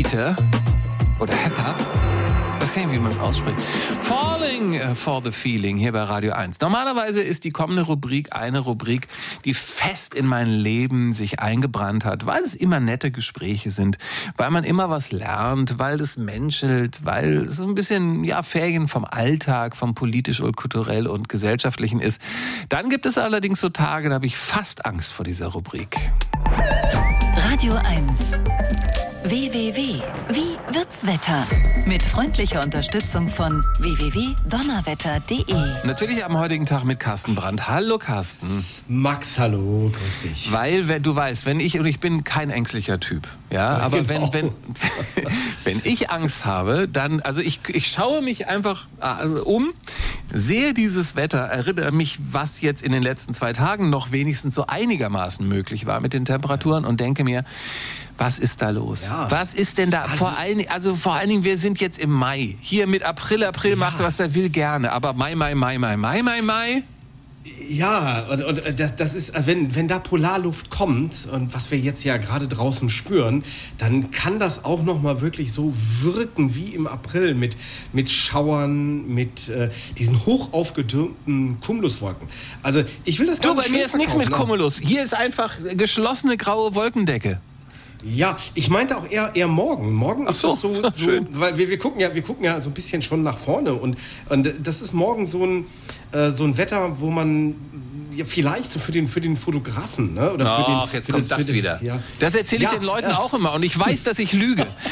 Heather oder Heather. Ich weiß gar nicht, wie man es ausspricht. Falling for the Feeling hier bei Radio 1. Normalerweise ist die kommende Rubrik eine Rubrik, die fest in mein Leben sich eingebrannt hat, weil es immer nette Gespräche sind, weil man immer was lernt, weil es menschelt, weil es so ein bisschen Ferien vom Alltag, vom politisch und kulturell und gesellschaftlichen ist. Dann gibt es allerdings so Tage, da habe ich fast Angst vor dieser Rubrik. Radio 1. WWW. Wie wird's Wetter? Mit freundlicher Unterstützung von www.donnerwetter.de. Natürlich am heutigen Tag mit Carsten Brandt. Hallo Carsten. Max, hallo, grüß dich. Weil, du weißt, und ich bin kein ängstlicher Typ, ja, aber genau. wenn ich Angst habe, dann, also ich schaue mich einfach um, sehe dieses Wetter, erinnere mich, was jetzt in den letzten 2 Tagen noch wenigstens so einigermaßen möglich war mit den Temperaturen und denke mir, was ist da los? Ja. Was ist denn da? Vor allen Dingen, wir sind jetzt im Mai. Hier mit April macht, was er will, gerne. Aber Mai. Ja, und das ist, wenn da Polarluft kommt und was wir jetzt ja gerade draußen spüren, dann kann das auch noch mal wirklich so wirken wie im April mit Schauern, mit diesen hoch aufgetürmten Cumuluswolken. Also ich will das gar nicht. Du, bei mir ist nichts mit Cumulus. Hier ist einfach geschlossene graue Wolkendecke. Ja, ich meinte auch eher morgen. Morgen ist es so weil wir gucken ja so ein bisschen schon nach vorne und das ist morgen so ein Wetter, wo man vielleicht so für den Fotografen, ne? Oder jetzt kommt das wieder. Ja. Das erzähle ich den Leuten auch immer und ich weiß, dass ich lüge.